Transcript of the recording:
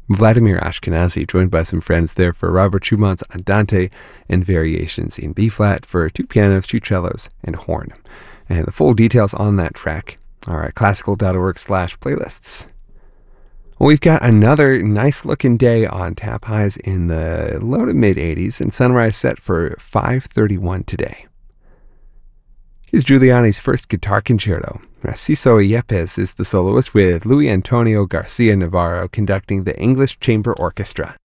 Vladimir Ashkenazy, joined by some friends there for Robert Schumann's Andante and Variations in B-flat for two pianos, two cellos, and horn. And the full details on that track are at classical.org/playlists. Well, we've got another nice-looking day on tap highs in the low to mid-80s and sunrise set for 5:31 today. Here's Giuliani's first guitar concerto. Narciso Yepes is the soloist with Luis Antonio Garcia Navarro conducting the English Chamber Orchestra.